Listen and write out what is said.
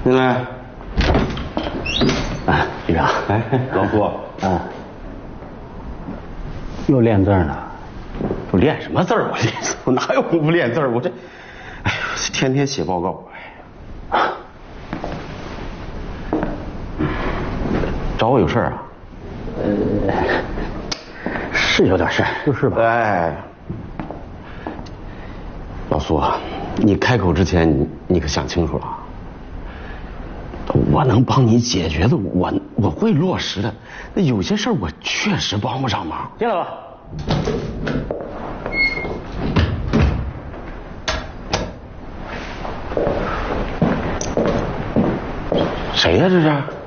进来。 啊，局长， 哎，老苏， 啊，又练字呢？ 我练什么字儿？我哪有功夫练字儿？我这，哎，天天写报告。找我有事儿啊？ 是有点事儿，就是吧？ 哎，老苏啊，你开口之前，你可想清楚了。我能帮你解决的，我会落实的。那有些事儿我确实帮不上忙。 进来吧。 谁呀？这是？